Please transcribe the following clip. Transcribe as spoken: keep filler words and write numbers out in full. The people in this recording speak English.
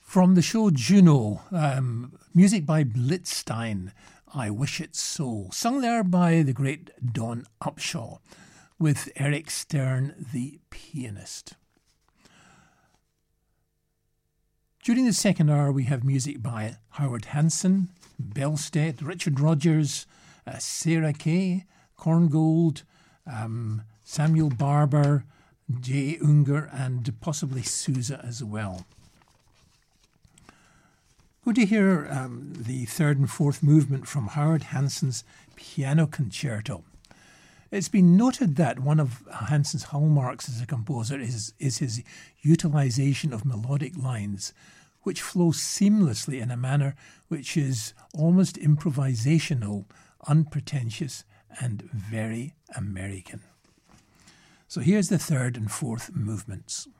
From the show Juno, um, music by Blitzstein, I Wish It So, sung there by the great Don Upshaw, with Eric Stern, the pianist. During the second hour, we have music by Howard Hanson, Belstead, Richard Rodgers, uh, Sarah Kay, Korngold, um, Samuel Barber, Jay Unger, and possibly Sousa as well. Good to hear um, the third and fourth movement from Howard Hanson's Piano Concerto. It's been noted that one of Hanson's hallmarks as a composer is, is his utilisation of melodic lines, which flow seamlessly in a manner which is almost improvisational, unpretentious, and very American. So here's the third and fourth movements.